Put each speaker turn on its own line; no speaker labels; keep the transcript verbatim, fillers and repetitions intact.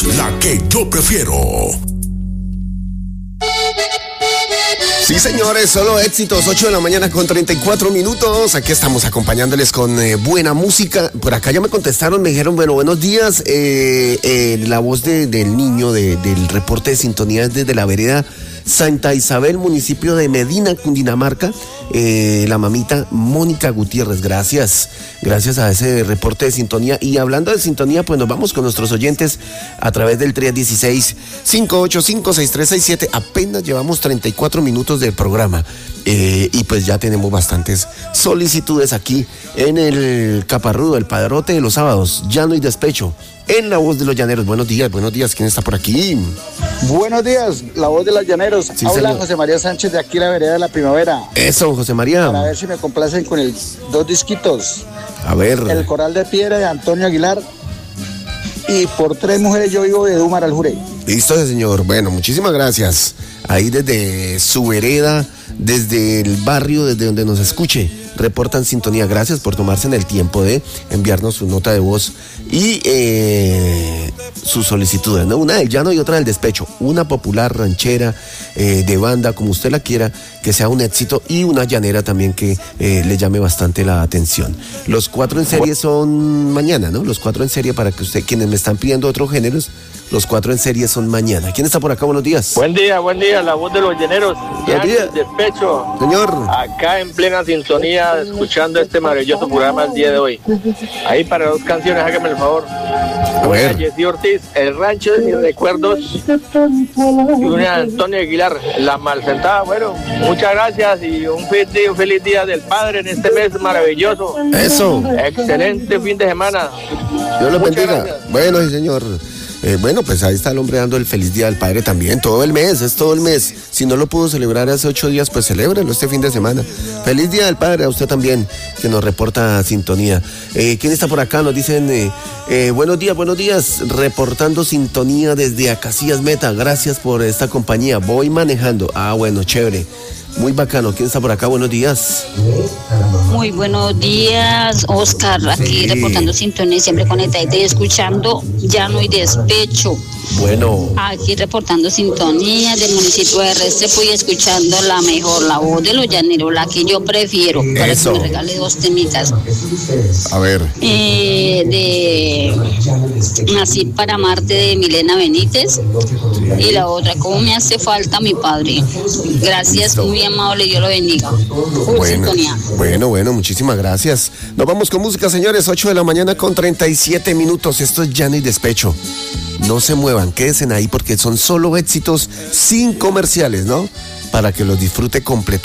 Llaneros, la que yo prefiero. Sí, señores, solo éxitos, ocho de la mañana con treinta y cuatro minutos. Aquí estamos acompañándoles con eh, buena música. Por acá ya me contestaron, me dijeron, bueno, buenos días. Eh, eh, la voz de, del niño de, del reporte de sintonía es desde la vereda Santa Isabel, municipio de Medina, Cundinamarca. Eh, la mamita Mónica Gutiérrez, gracias. Gracias a ese reporte de sintonía. Y hablando de sintonía, pues nos vamos con nuestros oyentes a través del tres uno seis, cinco ocho cinco, seis tres seis siete. Apenas llevamos treinta y cuatro minutos del programa. Eh, y pues ya tenemos bastantes solicitudes aquí en el Caparrudo, el padrote de los sábados, Llano y Despecho, en la voz de los llaneros. Buenos días, buenos días, ¿quién está por aquí?
Buenos días, la voz de los llaneros.
Sí,
habla
señor.
José María Sánchez de aquí la vereda de la Primavera.
Eso, José María.
Para ver si me complacen con el dos disquitos.
A ver.
El Coral de Piedra de Antonio Aguilar. Y por tres mujeres yo vivo de Dumar al Juré.
Listo, señor. Bueno, muchísimas gracias. Ahí desde su vereda, desde el barrio, desde donde nos escuche, reportan sintonía. Gracias por tomarse en el tiempo de enviarnos su nota de voz y eh, sus solicitudes, ¿no? Una del llano y otra del despecho. Una popular, ranchera, eh, de banda, como usted la quiera, que sea un éxito, y una llanera también que eh, le llame bastante la atención. Los cuatro en serie son mañana, ¿no? Los cuatro en serie, para que usted, quienes me están pidiendo otros géneros, los cuatro en serie son mañana. ¿Quién está por acá? Buenos días.
Buen día, buen día, la voz de los llaneros.
Buen día.
Despecho.
Señor.
Acá en plena sintonía, escuchando este maravilloso programa el día de hoy. Ahí para dos canciones, hágame el favor.
A ver.
Una Jessy Ortiz, El Rancho de mis Recuerdos. Y una Antonio Aguilar, La Malsentada. Bueno, muchas gracias y un feliz día, un feliz día del Padre en este mes maravilloso.
Eso.
Excelente fin de semana.
Dios lo
Muchas
bendiga.
gracias.
Bueno, sí, señor. Eh, bueno, pues ahí está el hombre dando el feliz día del padre también, todo el mes, es todo el mes. Si no lo pudo celebrar hace ocho días, pues celébrelo este fin de semana. Feliz día del padre a usted también, que nos reporta sintonía. Eh, ¿Quién está por acá? Nos dicen, eh, eh, buenos días, buenos días, reportando sintonía desde Acacias Meta. Gracias por esta compañía, voy manejando. Ah, bueno, chévere. Muy bacano. ¿Quién está por acá? Buenos días.
Muy buenos días, Oscar, aquí
Sí.
reportando sintonía, siempre conectadita y escuchando Llano y Despecho.
Bueno.
Aquí reportando sintonía del municipio de Restrepo y escuchando la mejor, la voz de los llaneros, la que yo prefiero, para
Eso.
que me regale dos temitas.
A ver.
Eh, de Nací para Marte de Milena Benítez, y la otra, ¿cómo me hace falta mi padre? Gracias,
Listo.
muy amable, Dios lo bendiga. Full
Bueno,
sintonía.
bueno, bueno, muchísimas gracias. Nos vamos con música, señores, ocho de la mañana con treinta y siete minutos. Esto es Llano y Despecho. No se muevan, quédense ahí porque son solo éxitos sin comerciales, ¿no? Para que los disfrute completamente.